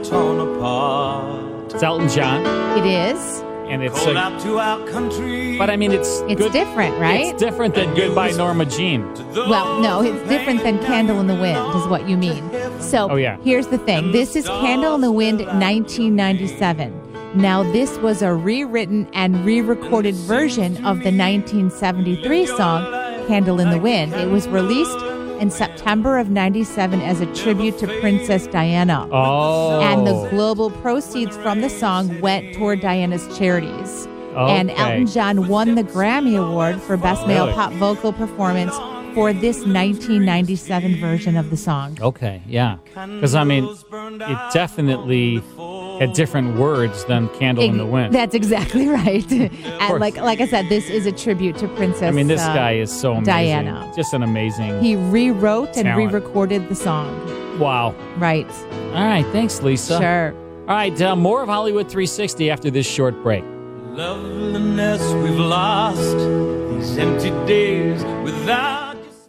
torn apart. It's Elton John. It is. And it's Out to our country. but I mean, it's good. Different, right? It's different than Goodbye Norma Jean. Well, no, it's different than Candle in the Wind, is what you mean. So here's the thing. This is Candle in the Wind 1997. Now, this was a rewritten and re-recorded version of the 1973 song, Candle in the Wind. It was released in September of 97 as a tribute to Princess Diana. Oh. And the global proceeds from the song went toward Diana's charities. Okay. And Elton John won the Grammy Award for Best Male Pop Vocal Performance for this 1997 version of the song. Okay, yeah. Because, I mean, it definitely had different words than Candle in the Wind. That's exactly right. And like I said, this is a tribute to Princess I mean, this guy is so amazing. Diana. Just an amazing He rewrote and talent. re-recorded the song. Wow. Right. All right, thanks, Lisa. Sure. All right, more of Hollywood 360 after this short break. Loveliness we've lost, these empty days without.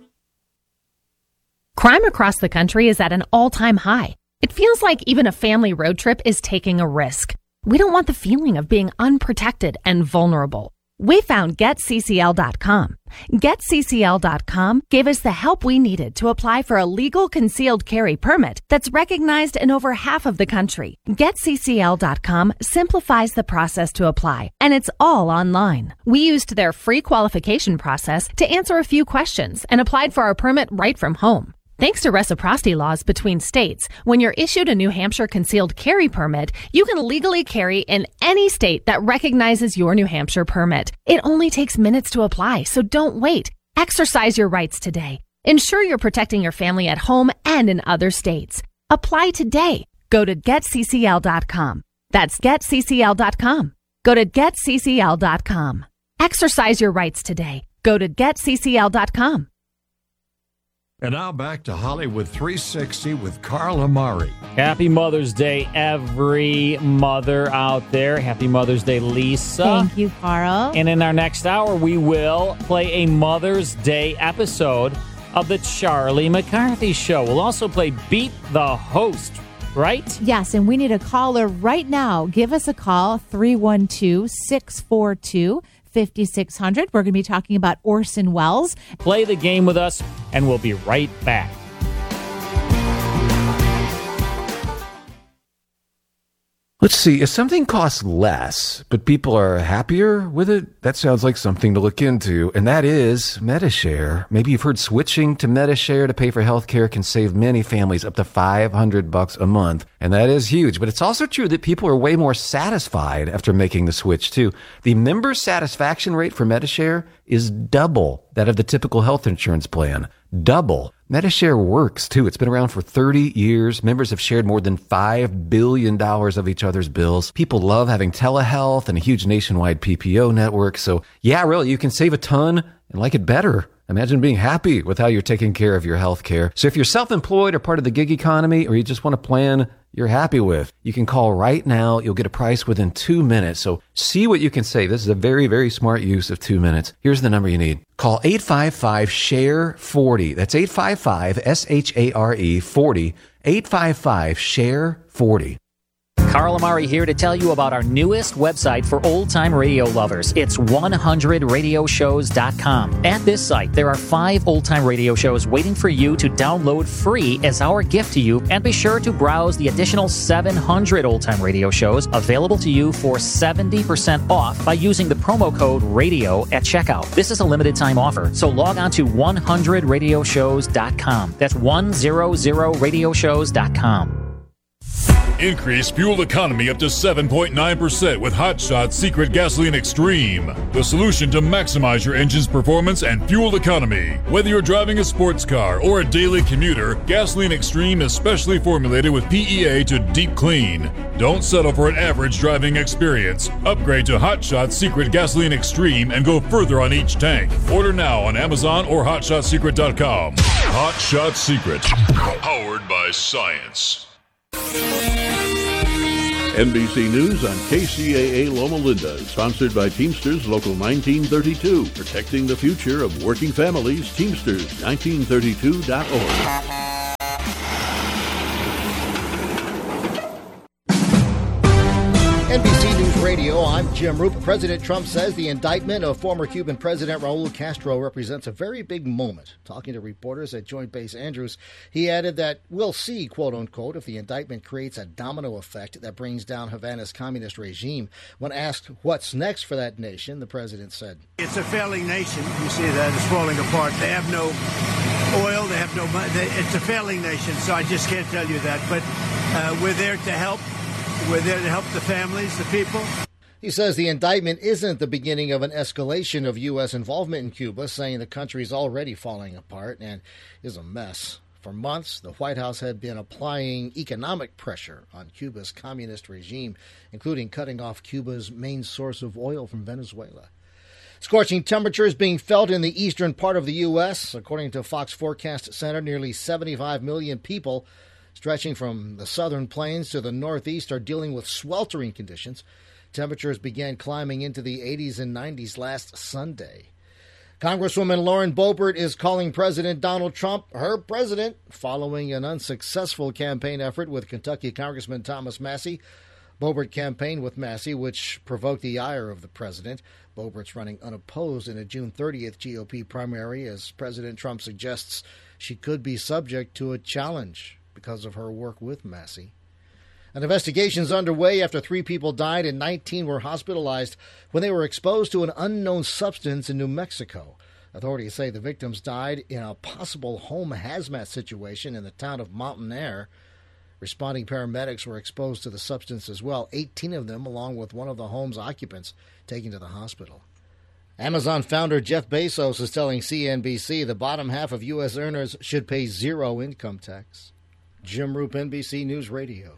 Crime across the country is at an all-time high. It feels like even a family road trip is taking a risk. We don't want the feeling of being unprotected and vulnerable. We found GetCCL.com. GetCCL.com gave us the help we needed to apply for a legal concealed carry permit that's recognized in over half of the country. GetCCL.com simplifies the process to apply, and it's all online. We used their free qualification process to answer a few questions and applied for our permit right from home. Thanks to reciprocity laws between states, when you're issued a New Hampshire concealed carry permit, you can legally carry in any state that recognizes your New Hampshire permit. It only takes minutes to apply, so don't wait. Exercise your rights today. Ensure you're protecting your family at home and in other states. Apply today. Go to GetCCL.com. That's GetCCL.com. Go to GetCCL.com. Exercise your rights today. Go to GetCCL.com. And now back to Hollywood 360 with Carl Amari. Happy Mother's Day, every mother out there. Happy Mother's Day, Lisa. Thank you, Carl. And in our next hour, we will play a Mother's Day episode of the Charlie McCarthy Show. We'll also play Beat the Host, right? Yes, and we need a caller right now. Give us a call, 312-642-5600. We're going to be talking about Orson Welles. Play the game with us, and we'll be right back. Let's see, if something costs less, but people are happier with it, that sounds like something to look into, and that is Medi-Share. Maybe you've heard switching to Medi-Share to pay for health care can save many families up to $500 a month, and that is huge. But it's also true that people are way more satisfied after making the switch, too. The member satisfaction rate for Medi-Share is double that of the typical health insurance plan. Double. Medi-Share works, too. It's been around for 30 years. Members have shared more than $5 billion of each other's bills. People love having telehealth and a huge nationwide PPO network. So, yeah, really, you can save a ton and like it better. Imagine being happy with how you're taking care of your health care. So if you're self-employed or part of the gig economy, or you just want a plan you're happy with, you can call right now. You'll get a price within 2 minutes. So see what you can save. This is a very, very smart use of 2 minutes. Here's the number you need. Call 855-SHARE-40. That's 855-SHARE-40. 855-SHARE-40. Carl Amari here to tell you about our newest website for old-time radio lovers. It's 100radioshows.com. At this site, there are 5 old-time radio shows waiting for you to download free as our gift to you, and be sure to browse the additional 700 old-time radio shows available to you for 70% off by using the promo code RADIO at checkout. This is a limited-time offer, so log on to 100radioshows.com. That's 100radioshows.com. Increase fuel economy up to 7.9% with Hot Shot Secret Gasoline Extreme. The solution to maximize your engine's performance and fuel economy. Whether you're driving a sports car or a daily commuter, Gasoline Extreme is specially formulated with PEA to deep clean. Don't settle for an average driving experience. Upgrade to Hot Shot Secret Gasoline Extreme and go further on each tank. Order now on Amazon or HotShotSecret.com. Hot Shot Secret. Powered by science. NBC News on KCAA Loma Linda, sponsored by Teamsters Local 1932, protecting the future of working families. Teamsters1932.org. Radio. I'm Jim Roop. President Trump says the indictment of former Cuban President Raul Castro represents a very big moment. Talking to reporters at Joint Base Andrews, he added that we'll see, quote unquote, if the indictment creates a domino effect that brings down Havana's communist regime. When asked what's next for that nation, the president said, "It's a failing nation. You see that it's falling apart. They have no oil. They have no money. It's a failing nation, so I just can't tell you that. But we're there to help. We're there to help the families, the people." He says the indictment isn't the beginning of an escalation of U.S. involvement in Cuba, saying the country is already falling apart and is a mess. For months, the White House had been applying economic pressure on Cuba's communist regime, including cutting off Cuba's main source of oil from Venezuela. Scorching temperatures being felt in the eastern part of the U.S. According to Fox Forecast Center, nearly 75 million people stretching from the southern plains to the northeast are dealing with sweltering conditions. Temperatures began climbing into the 80s and 90s last Sunday. Congresswoman Lauren Boebert is calling President Donald Trump her president following an unsuccessful campaign effort with Kentucky Congressman Thomas Massie. Boebert campaigned with Massie, which provoked the ire of the president. Boebert's running unopposed in a June 30th GOP primary as President Trump suggests she could be subject to a challenge because of her work with Massie. An investigation is underway after 3 people died and 19 were hospitalized when they were exposed to an unknown substance in New Mexico. Authorities say the victims died in a possible home hazmat situation in the town of Mountain Air. Responding paramedics were exposed to the substance as well, 18 of them, along with one of the home's occupants, taken to the hospital. Amazon founder Jeff Bezos is telling CNBC the bottom half of U.S. earners should pay 0 income tax. Jim Roop, NBC News Radio.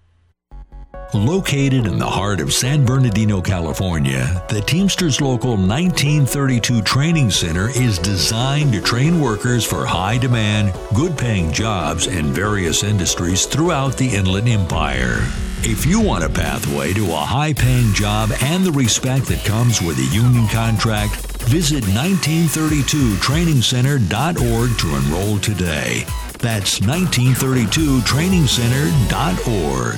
Located in the heart of San Bernardino, California, the Teamsters Local 1932 Training Center is designed to train workers for high-demand, good-paying jobs in various industries throughout the Inland Empire. If you want a pathway to a high-paying job and the respect that comes with a union contract, visit 1932trainingcenter.org to enroll today. That's 1932trainingcenter.org.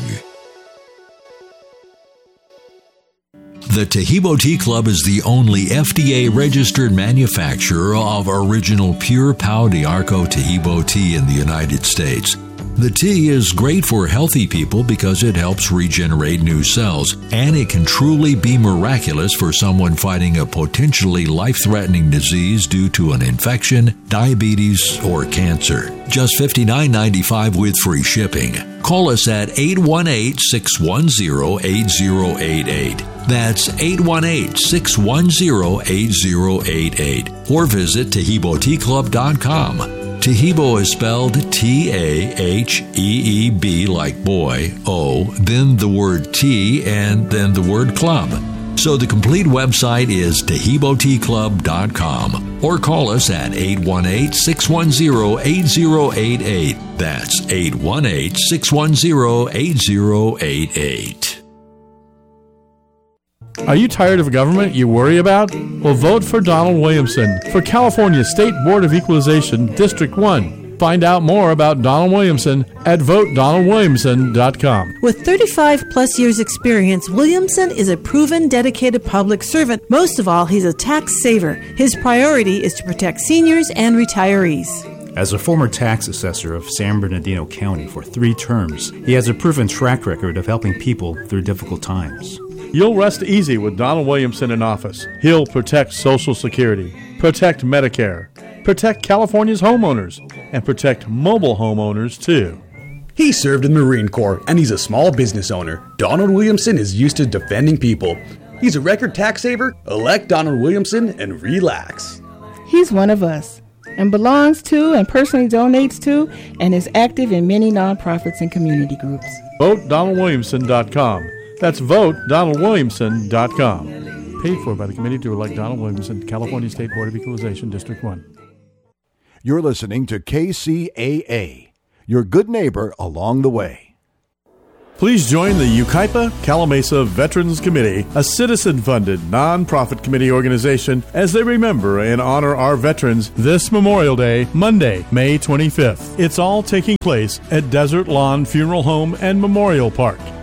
The Taheebo Tea Club is the only FDA-registered manufacturer of original pure Pau d'Arco Taheebo tea in the United States. The tea is great for healthy people because it helps regenerate new cells, and it can truly be miraculous for someone fighting a potentially life-threatening disease due to an infection, diabetes, or cancer. Just $59.95 with free shipping. Call us at 818-610-8088. That's 818-610-8088. Or visit TaheeboTeaClub.com. Taheebo is spelled T-A-H-E-E-B like boy, O, then the word tea, and then the word club. So the complete website is TaheeboTeaClub.com. Or call us at 818-610-8088. That's 818-610-8088. Are you tired of government you worry about? Well, vote for Donald Williamson for California State Board of Equalization, District 1. Find out more about Donald Williamson at VoteDonaldWilliamson.com. With 35-plus years' experience, Williamson is a proven, dedicated public servant. Most of all, he's a tax saver. His priority is to protect seniors and retirees. As a former tax assessor of San Bernardino County for 3 terms, he has a proven track record of helping people through difficult times. You'll rest easy with Donald Williamson in office. He'll protect Social Security, protect Medicare, protect California's homeowners, and protect mobile homeowners, too. He served in the Marine Corps, and he's a small business owner. Donald Williamson is used to defending people. He's a record tax saver. Elect Donald Williamson and relax. He's one of us and belongs to and personally donates to and is active in many nonprofits and community groups. VoteDonaldWilliamson.com. That's VoteDonaldWilliamson.com. Paid for by the committee to elect Donald Williamson, California State Board of Equalization, District 1. You're listening to KCAA, your good neighbor along the way. Please join the Yucaipa Calamasa Veterans Committee, a citizen-funded, nonprofit committee organization, as they remember and honor our veterans this Memorial Day, Monday, May 25th. It's all taking place at Desert Lawn Funeral Home and Memorial Park.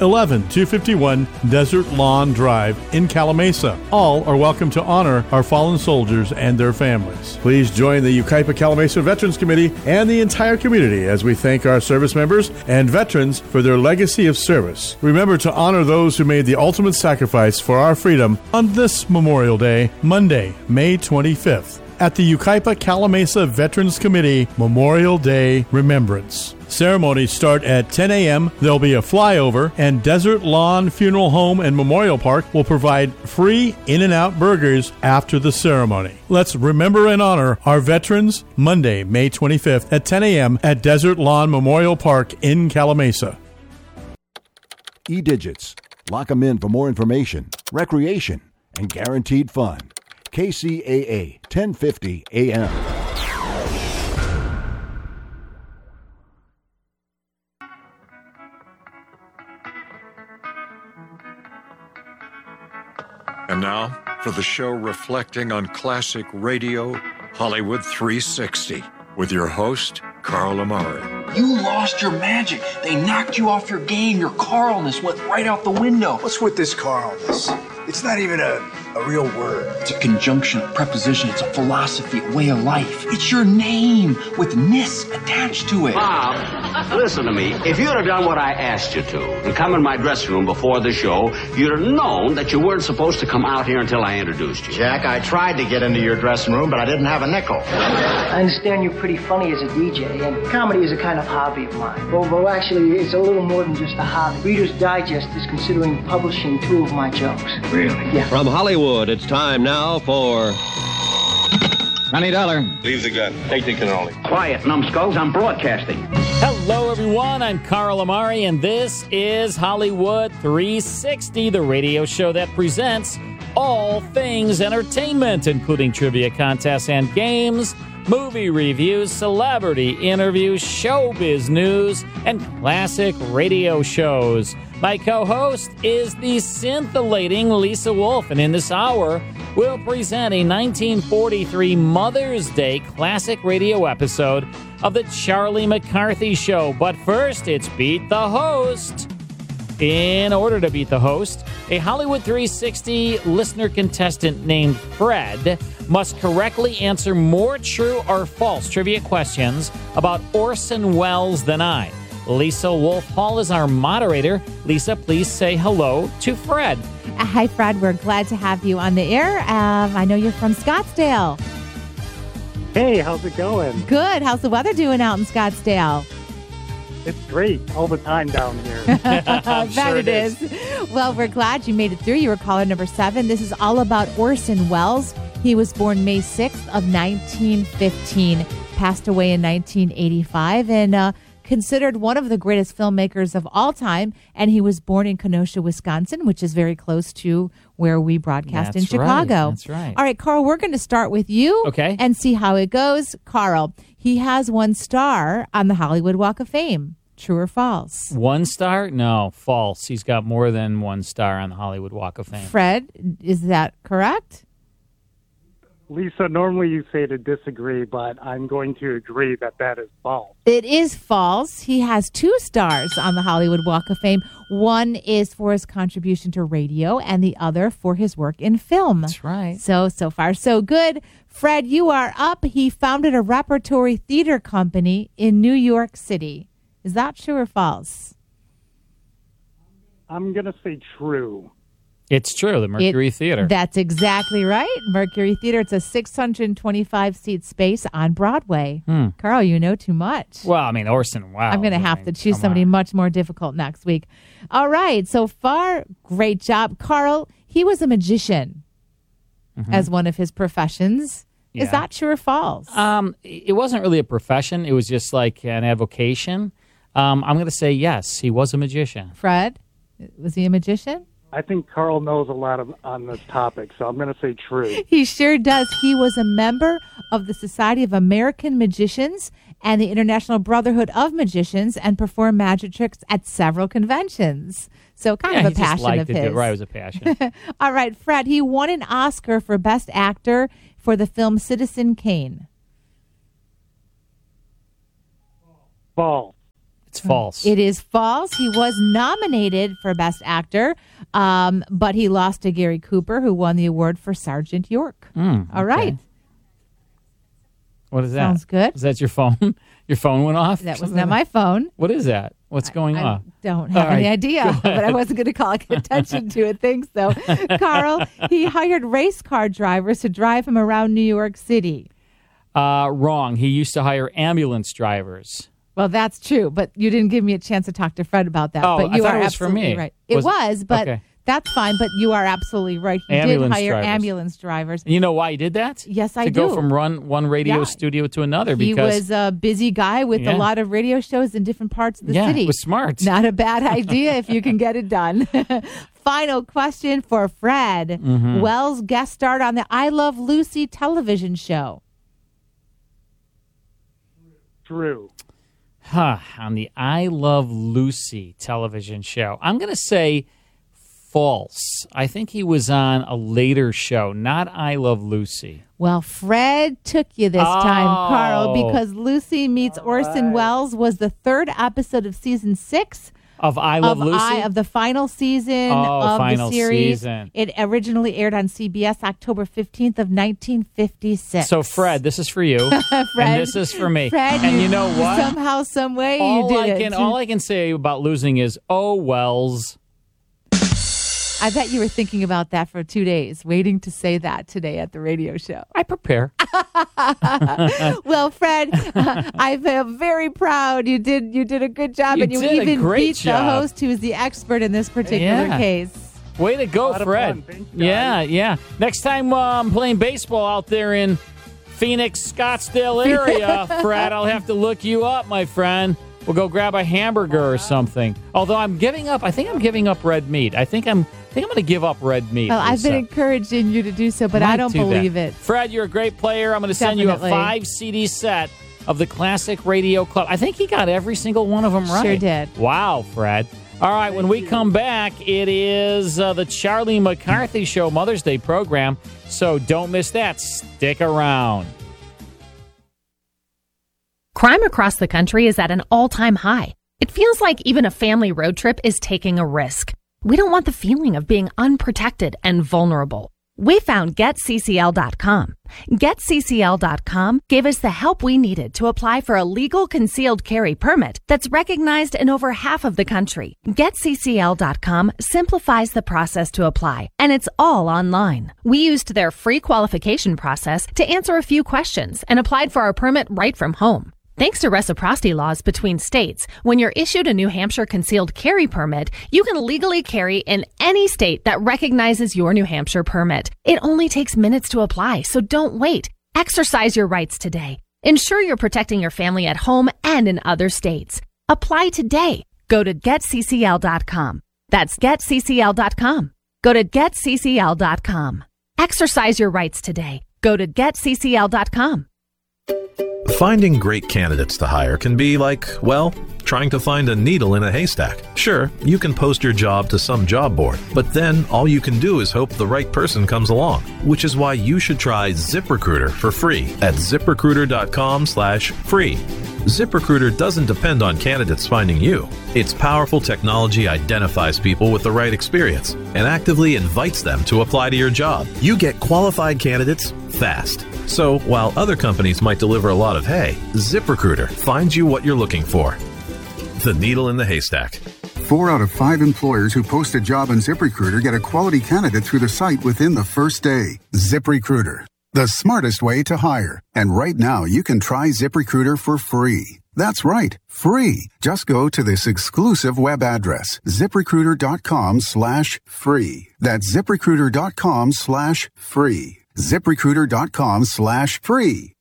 11251 Desert Lawn Drive in Calamasa. All are welcome to honor our fallen soldiers and their families. Please join the Yucaipa Calamasa Veterans Committee and the entire community as we thank our service members and veterans for their legacy of service. Remember to honor those who made the ultimate sacrifice for our freedom on this Memorial Day, Monday, May 25th, at the Yucaipa Calamasa Veterans Committee Memorial Day Remembrance. Ceremonies start at 10 a.m. There'll be a flyover, and Desert Lawn Funeral Home and Memorial Park will provide free In-N-Out burgers after the ceremony. Let's remember and honor our veterans Monday, May 25th at 10 a.m. at Desert Lawn Memorial Park in Calamasa. E-Digits. Lock them in for more information, recreation, and guaranteed fun. KCAA 1050 AM. And now for the show reflecting on classic radio, Hollywood 360, with your host, Carl Amari. You lost your magic. They knocked you off your game. Your Carlness went right out the window. What's with this Carlness? It's not even a real word. It's a conjunction, a preposition. It's a philosophy, a way of life. It's your name with ness attached to it. Bob, listen to me. If you'd have done what I asked you to and come in my dressing room before the show, you'd have known that you weren't supposed to come out here until I introduced you. Jack, I tried to get into your dressing room, but I didn't have a nickel. I understand you're pretty funny as a DJ, and comedy is a kind of hobby of mine. Well, actually, it's a little more than just a hobby. Reader's Digest is considering publishing 2 of my jokes. Really? Yeah. From Hollywood, it's time now for $20. Leave the gun. Take the cannoli. Quiet, numbskulls. I'm broadcasting. Hello, everyone. I'm Carl Amari, and this is Hollywood 360, the radio show that presents all things entertainment, including trivia contests and games, movie reviews, celebrity interviews, showbiz news, and classic radio shows. My co-host is the scintillating Lisa Wolf, and in this hour, we'll present a 1943 Mother's Day classic radio episode of The Charlie McCarthy Show. But first, it's Beat the Host. In order to beat the host, a Hollywood 360 listener contestant named Fred must correctly answer more true or false trivia questions about Orson Welles than I. Lisa Wolf Hall is our moderator. Lisa, please say hello to Fred. Hi, Fred. We're glad to have you on the air. I know you're from Scottsdale. Hey, how's it going? Good. How's the weather doing out in Scottsdale? It's great all the time down here. Sure it is. Well, we're glad you made it through. You were caller number 7. This is all about Orson Welles. He was born May 6th of 1915, passed away in 1985, and considered one of the greatest filmmakers of all time. And he was born in Kenosha, Wisconsin, which is very close to where we broadcast in Chicago. That's right. All right, Carl, we're going to start with you and see how it goes. Carl, he has 1 star on the Hollywood Walk of Fame. True or false? 1 star? No, false. He's got more than 1 star on the Hollywood Walk of Fame. Fred, is that correct? Lisa, normally you say to disagree, but I'm going to agree that that is false. It is false. He has 2 stars on the Hollywood Walk of Fame. 1 is for his contribution to radio, and the other for his work in film. That's right. So far, so good. Fred, you are up. He founded a repertory theater company in New York City. Is that true or false? I'm going to say true. It's true, the Mercury Theater. That's exactly right. Mercury Theater. It's a 625-seat space on Broadway. Carl, you know too much. Well, I mean, Orson Welles. I'm going to have to choose somebody much more difficult next week. All right. So far, great job. Carl, he was a magician as one of his professions. Yeah. Is that true or false? It wasn't really a profession. It was just like an avocation. I'm going to say yes, he was a magician. Fred, was he a magician? I think Carl knows a lot on this topic, so I'm going to say true. He sure does. He was a member of the Society of American Magicians and the International Brotherhood of Magicians and performed magic tricks at several conventions. So kind of a passion of his. Right, it was a passion. All right, Fred, he won an Oscar for Best Actor for the film Citizen Kane. False. It's false. It is false. He was nominated for Best Actor, but he lost to Gary Cooper, who won the award for Sergeant York. All right. What is that? Sounds good. Is that your phone? Your phone went off? That was not my phone. What is that? What's going on? I don't have any idea, but I wasn't going to call attention to it. Thanks, though. Carl, he hired race car drivers to drive him around New York City. Wrong. He used to hire ambulance drivers. Well, that's true, but you didn't give me a chance to talk to Fred about that. Oh, but you I thought are it was for absolutely me. right. It was, but okay. That's fine. But you are absolutely right. He did hire ambulance drivers. And you know why he did that? Yes, I do. do. To go from one radio studio to another. He because was a busy guy with a lot of radio shows in different parts of the city. He was smart. Not a bad idea if you can get it done. Final question for Fred. Mm-hmm. Wells guest starred on the I Love Lucy television show. True. On the I Love Lucy television show. I'm going to say false. I think he was on a later show, not I Love Lucy. Well, Fred took you this time, Carl, because Lucy Meets Orson Welles was the third episode of season 6. Of I Love Lucy? Of the final season of the series. It originally aired on CBS October 15th of 1956. So, Fred, this is for you. Fred, and this is for me. Fred, and you know what? Somehow, some way you did it. All I can say about losing is, oh, Wells. I bet you were thinking about that for 2 days, waiting to say that today at the radio show. I prepare. Well, Fred, I feel very proud. You did a good job, and you even beat the host, who is the expert in this particular case. Way to go, Fred. Yeah. Next time I'm playing baseball out there in Phoenix, Scottsdale area, Fred, I'll have to look you up, my friend. We'll go grab a hamburger or something. Although I think I'm giving up red meat. I think I'm going to give up red meat. Well, I've been encouraging you to do so, but I don't believe it. Fred, you're a great player. I'm going to send you a 5-CD set of the Classic Radio Club. I think he got every single one of them right. Sure did. Wow, Fred. All right, when we come back, it is the Charlie McCarthy Show Mother's Day program, so don't miss that. Stick around. Crime across the country is at an all-time high. It feels like even a family road trip is taking a risk. We don't want the feeling of being unprotected and vulnerable. We found GetCCL.com. GetCCL.com gave us the help we needed to apply for a legal concealed carry permit that's recognized in over half of the country. GetCCL.com simplifies the process to apply, and it's all online. We used their free qualification process to answer a few questions and applied for our permit right from home. Thanks to reciprocity laws between states, when you're issued a New Hampshire concealed carry permit, you can legally carry in any state that recognizes your New Hampshire permit. It only takes minutes to apply, so don't wait. Exercise your rights today. Ensure you're protecting your family at home and in other states. Apply today. Go to GetCCL.com. That's GetCCL.com. Go to GetCCL.com. Exercise your rights today. Go to GetCCL.com. Finding great candidates to hire can be like, well, trying to find a needle in a haystack. Sure, you can post your job to some job board, but then all you can do is hope the right person comes along, which is why you should try ZipRecruiter for free at ZipRecruiter.com/free. ZipRecruiter doesn't depend on candidates finding you. Its powerful technology identifies people with the right experience and actively invites them to apply to your job. You get qualified candidates fast. So, while other companies might deliver a lot of hay, ZipRecruiter finds you what you're looking for. The needle in the haystack. 4 out of 5 employers who post a job on ZipRecruiter get a quality candidate through the site within the first day. ZipRecruiter, the smartest way to hire. And right now, you can try ZipRecruiter for free. That's right, free. Just go to this exclusive web address, ZipRecruiter.com/free. That's ZipRecruiter.com/free. ZipRecruiter.com/free.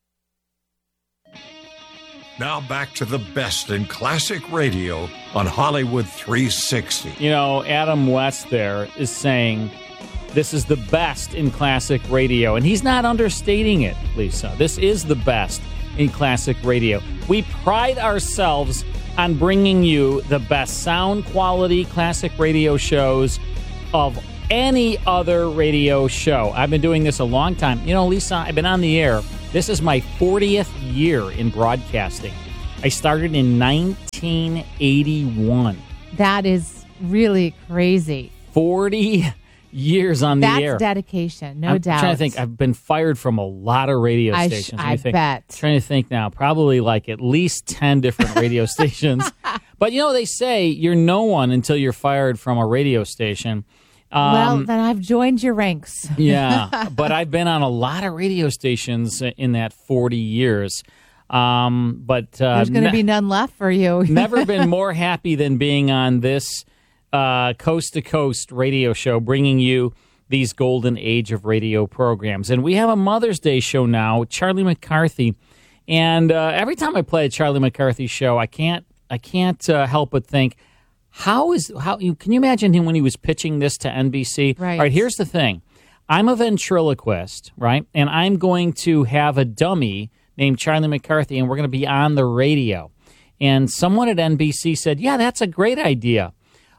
Now back to the best in classic radio on Hollywood 360. You know, Adam West there is saying this is the best in classic radio. And he's not understating it, Lisa. This is the best in classic radio. We pride ourselves on bringing you the best sound quality classic radio shows of any other radio show. I've been doing this a long time. You know, Lisa, I've been on the air. This is my 40th year in broadcasting. I started in 1981. That is really crazy. 40 years on the air. That's dedication, no doubt. I'm trying to think. I've been fired from a lot of radio stations. I bet. Trying to think now. Probably like at least 10 different radio stations. But, they say you're no one until you're fired from a radio station. Well, then I've joined your ranks. Yeah, but I've been on a lot of radio stations in that 40 years. But there's going to be none left for you. Never been more happy than being on this coast-to-coast radio show, bringing you these golden age of radio programs. And we have a Mother's Day show now, Charlie McCarthy. And every time I play a Charlie McCarthy show, I can't help but think, can you imagine him when he was pitching this to NBC? Right. All right, here's the thing. I'm a ventriloquist, right? And I'm going to have a dummy named Charlie McCarthy, and we're going to be on the radio. And someone at NBC said, yeah, that's a great idea.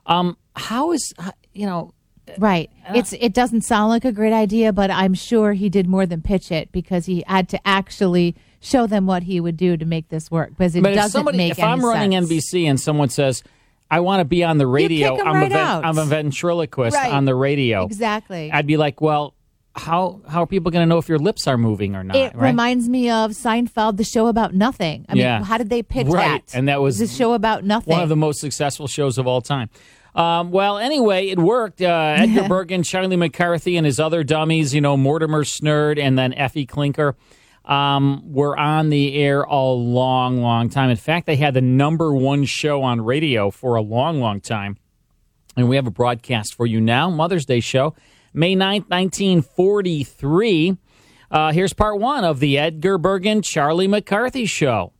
Right. It doesn't sound like a great idea, but I'm sure he did more than pitch it because he had to actually show them what he would do to make this work. Because it doesn't make any sense. If I'm running NBC and someone says, I want to be on the radio, I'm a ventriloquist on the radio. Exactly. I'd be like, well, how are people going to know if your lips are moving or not? It reminds me of Seinfeld, the show about nothing. I mean, how did they pitch that? And that was the show about nothing. One of the most successful shows of all time. Well, anyway, it worked. Edgar Bergen, Charlie McCarthy, and his other dummies, Mortimer Snerd and then Effie Clinker, were on the air a long, long time. In fact, they had the #1 show on radio for a long, long time. And we have a broadcast for you now, Mother's Day show, May 9th, 1943. Here's part 1 of the Edgar Bergen, Charlie McCarthy show.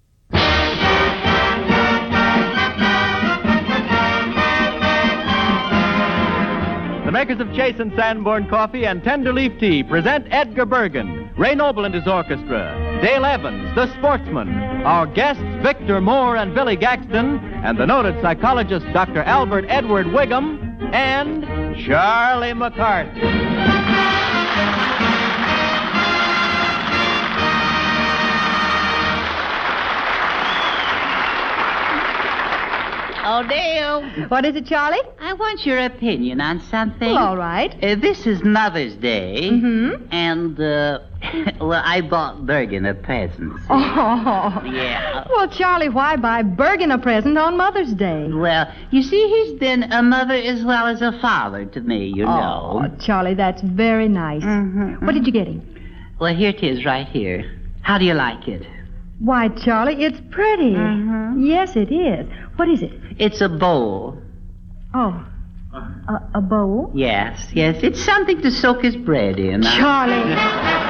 The makers of Chase and Sanborn Coffee and Tender Leaf Tea present Edgar Bergen, Ray Noble and his orchestra, Dale Evans, the sportsman, our guests Victor Moore and Billy Gaxton, and the noted psychologist Dr. Albert Edward Wiggum, and Charlie McCarthy. Oh, Dale. What is it, Charlie? I want your opinion on something. Well, all right. This is Mother's Day. Mm-hmm. And, I bought Bergen a present. See? Oh. Yeah. Well, Charlie, why buy Bergen a present on Mother's Day? Well, you see, he's been a mother as well as a father to me, you know. Oh, Charlie, that's very nice. Mm-hmm. What did you get him? Well, here it is right here. How do you like it? Why, Charlie, it's pretty. Mm-hmm. Yes, it is. What is it? It's a bowl. Oh, a bowl? Yes. It's something to soak his bread in. Charlie.